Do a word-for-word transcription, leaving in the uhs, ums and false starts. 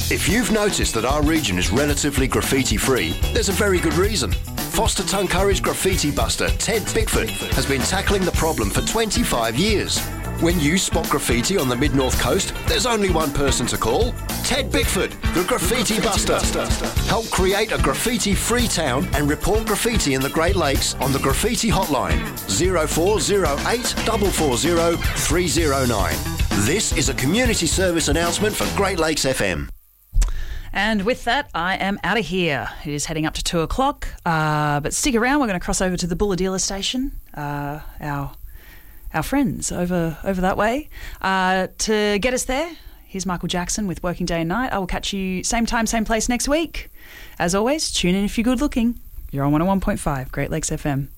If you've noticed that our region is relatively graffiti-free, there's a very good reason. Foster Tuncurry's graffiti buster, Ted Bickford, has been tackling the problem for twenty-five years. When you spot graffiti on the Mid-North Coast, there's only one person to call. Ted Bickford, the Graffiti Buster. Help create a graffiti-free town and report graffiti in the Great Lakes on the Graffiti Hotline, zero four zero eight, four four zero, three zero nine. This is a community service announcement for Great Lakes F M. And with that, I am out of here. It is heading up to two o'clock, uh, but stick around. We're going to cross over to the Bulahdelah station, uh, our our friends over over that way. Uh, to get us there, here's Michael Jackson with Working Day and Night. I will catch you same time, same place next week. As always, tune in if you're good looking. You're on one oh one point five, Great Lakes F M.